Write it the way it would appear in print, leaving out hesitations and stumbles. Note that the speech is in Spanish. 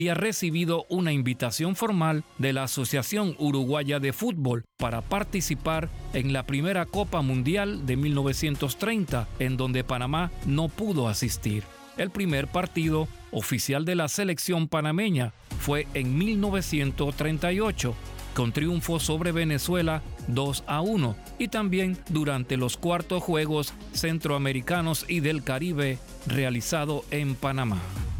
y ha recibido una invitación formal de la Asociación Uruguaya de Fútbol para participar en la primera Copa Mundial de 1930, en donde Panamá no pudo asistir. El primer partido oficial de la selección panameña fue en 1938, con triunfo sobre Venezuela 2-1, y también durante los cuartos Juegos Centroamericanos y del Caribe realizado en Panamá.